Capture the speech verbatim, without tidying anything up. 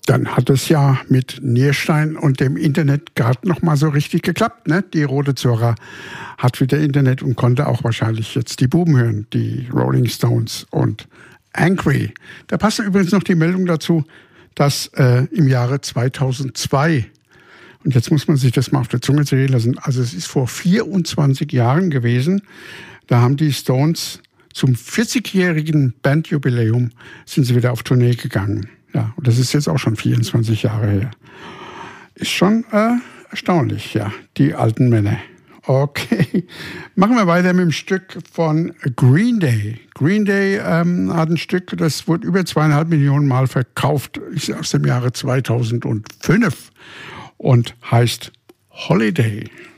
Dann hat es ja mit Nierstein und dem Internet gerade noch mal so richtig geklappt, ne? Die Rote Zora hat wieder Internet und konnte auch wahrscheinlich jetzt die Buben hören, die Rolling Stones und Angry. Da passt übrigens noch die Meldung dazu, dass äh, im Jahre zweitausendzwei, und jetzt muss man sich das mal auf der Zunge zergehen lassen, also es ist vor vierundzwanzig Jahren gewesen, da haben die Stones zum vierzigjährigen Bandjubiläum sind sie wieder auf Tournee gegangen. Ja, und das ist jetzt auch schon vierundzwanzig Jahre her. Ist schon äh, erstaunlich, ja, die alten Männer. Okay, machen wir weiter mit dem Stück von Green Day. Green Day ähm, hat ein Stück, das wurde über zweieinhalb Millionen Mal verkauft, ist aus dem Jahre zweitausendfünf und heißt Holiday.